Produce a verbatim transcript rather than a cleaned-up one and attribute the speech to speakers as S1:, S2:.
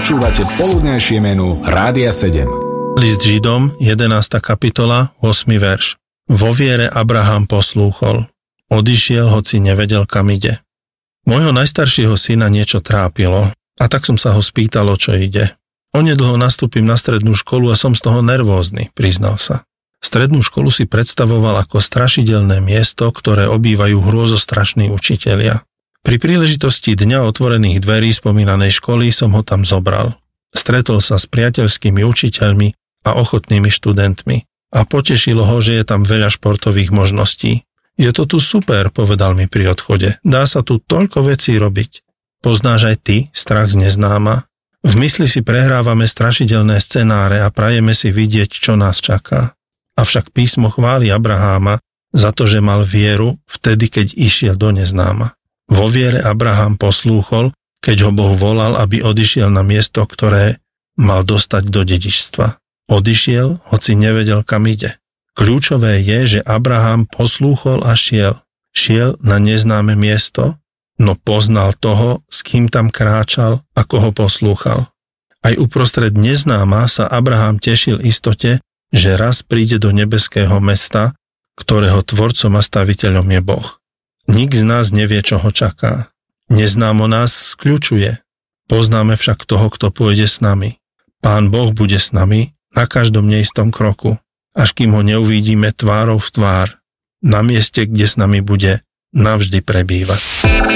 S1: Počúvate poludnejšie menu Rádia sedem.
S2: List Židom, jedenásta kapitola, ôsmy verš. Vo viere Abraham poslúchol. Odišiel, hoci nevedel, kam ide. Môjho najstaršieho syna niečo trápilo a tak som sa ho spýtal, o čo ide. Onedlho nastúpim na strednú školu a som z toho nervózny, priznal sa. Strednú školu si predstavoval ako strašidelné miesto, ktoré obývajú hrôzostrašní učitelia. Pri príležitosti Dňa otvorených dverí spomínanej školy som ho tam zobral. Stretol sa s priateľskými učiteľmi a ochotnými študentmi a potešilo ho, že je tam veľa športových možností. Je to tu super, povedal mi pri odchode. Dá sa tu toľko vecí robiť. Poznáš aj ty strach z neznáma? V mysli si prehrávame strašidelné scenáre a prajeme si vidieť, čo nás čaká. Avšak písmo chváli Abraháma za to, že mal vieru vtedy, keď išiel do neznáma. Vo viere Abraham poslúchol, keď ho Boh volal, aby odišiel na miesto, ktoré mal dostať do dedičstva. Odišiel, hoci nevedel, kam ide. Kľúčové je, že Abraham poslúchol a šiel. Šiel na neznáme miesto, no poznal toho, s kým tam kráčal, ako ho poslúchal. Aj uprostred neznáma sa Abraham tešil istote, že raz príde do nebeského mesta, ktorého tvorcom a staviteľom je Boh. Nik z nás nevie, čo ho čaká. Neznámo nás skľučuje. Poznáme však toho, kto pôjde s nami. Pán Boh bude s nami na každom neistom kroku, až kým ho neuvidíme tvárou v tvár, na mieste, kde s nami bude navždy prebývať.